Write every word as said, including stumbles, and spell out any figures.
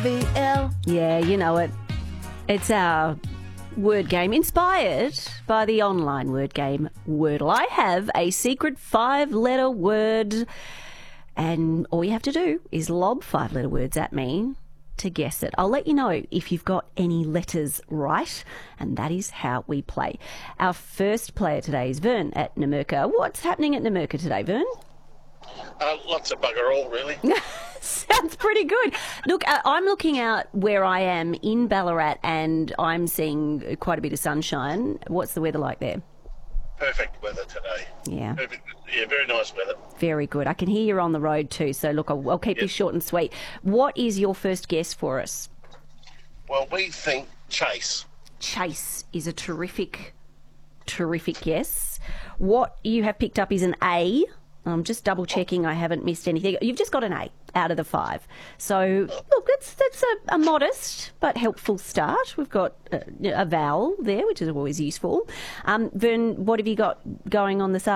V L. Yeah, you know it. It's our word game inspired by the online word game Wordle. I have a secret five-letter word, and all you have to do is lob five-letter words at me to guess it. I'll let you know if you've got any letters right, and that is how we play. Our first player today is Vern at Numurkah. What's happening at Numurkah today, Vern? Uh, lots of bugger all, really. Sounds pretty good. Look, uh, I'm looking out where I am in Ballarat, and I'm seeing quite a bit of sunshine. What's the weather like there? Perfect weather today. Yeah. Perfect, yeah, very nice weather. Very good. I can hear you're on the road too, so look, I'll, I'll keep Yep. this short and sweet. What is your first guess for us? Well, we think Chase. Chase is a terrific, terrific guess. What you have picked up is an A. I'm just double checking I haven't missed anything. You've just got an A out of the five. So, look, that's, that's a, a modest but helpful start. We've got a, a vowel there, which is always useful. Um, Vern, what have you got going on this